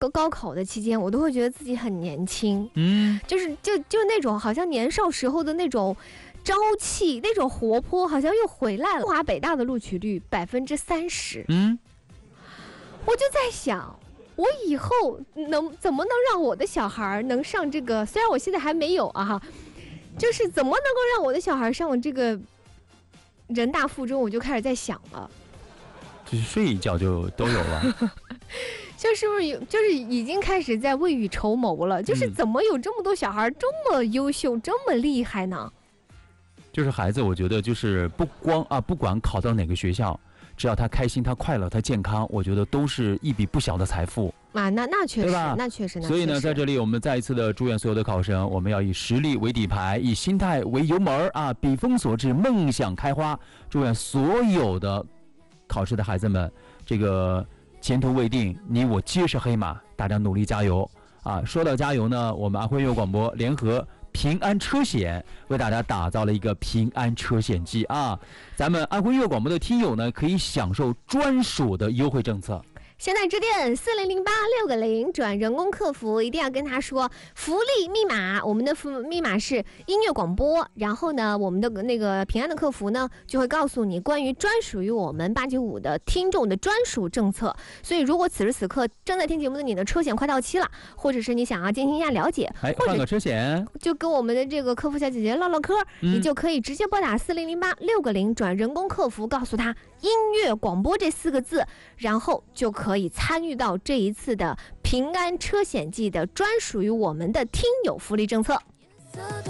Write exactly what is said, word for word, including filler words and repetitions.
高高考的期间，我都会觉得自己很年轻， 嗯， 就是就就那种好像年少时候的那种朝气，那种活泼，好像又回来了。华北大的录取率百分之三十， 嗯， 我就在想，我以后能怎么能让我的小孩能上这个？虽然我现在还没有啊，就是怎么能够让我的小孩上这个人大附中？我就开始在想了。 就是睡一觉就都有了， 就是不是有，就是已经开始在未雨绸缪了。就是怎么有这么多小孩这么优秀、这么厉害呢？ 就是孩子，我觉得就是不光啊，不管考到哪个学校，只要他开心、他快乐、他健康，我觉得都是一笔不小的财富啊。那那确实，那确实， 所以呢，在这里我们再一次的祝愿所有的考生，我们要以实力为底牌，以心态为油门啊，笔锋所至，梦想开花。祝愿所有的考试的孩子们，这个前途未定，你我皆是黑马，大家努力加油啊！说到加油呢，我们安徽幼广播联合平安车险为大家打造了一个平安车险季啊！咱们安徽幼广播的听友呢，可以享受专属的优惠政策。 现在致电四零零八六个零转人工客服，一定要跟他说福利密码，我们的福密码是音乐广播。然后呢，我们的那个平安的客服呢，就会告诉你关于专属于我们八九五的听众的专属政策。所以，如果此时此刻正在听节目的你的车险快到期了，或者是你想要进行一下了解， 哎，换个车险， 就跟我们的这个客服小姐姐唠唠嗑，嗯、你就可以直接拨打四零零八六个零转人工客服，告诉他音乐广播这四个字，然后就可以。可以参与到这一次的平安车险季的专属于我们的听友福利政策。